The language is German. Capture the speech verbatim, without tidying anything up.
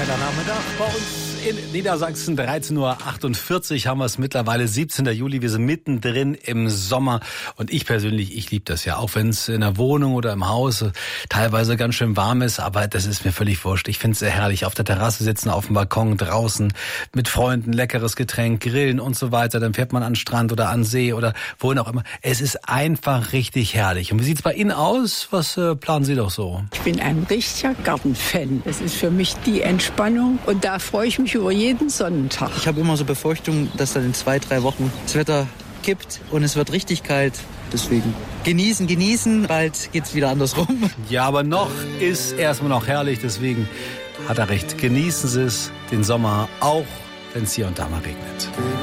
Freitagnachmittag bei uns in Niedersachsen. dreizehn Uhr achtundvierzig haben wir es mittlerweile, siebzehnten Juli. Wir sind mittendrin im Sommer. Und ich persönlich, ich liebe das ja. Auch wenn es in der Wohnung oder im Haus teilweise ganz schön warm ist. Aber das ist mir völlig wurscht. Ich finde es sehr herrlich. Auf der Terrasse sitzen, auf dem Balkon, draußen mit Freunden, leckeres Getränk, grillen und so weiter. Dann fährt man an den Strand oder an den See oder wohin auch immer. Es ist einfach richtig herrlich. Und wie sieht es bei Ihnen aus? Was äh, planen Sie doch so? Ich bin ein richtiger Gartenfan. Das ist für mich die Entspannung und da freue ich mich über jeden Sonnentag. Ich habe immer so Befürchtungen, dass dann in zwei, drei Wochen das Wetter kippt und es wird richtig kalt. Deswegen genießen, genießen, bald geht's wieder andersrum. Ja, aber noch ist erstmal noch herrlich, deswegen hat er recht. Genießen Sie es, den Sommer, auch wenn es hier und da mal regnet.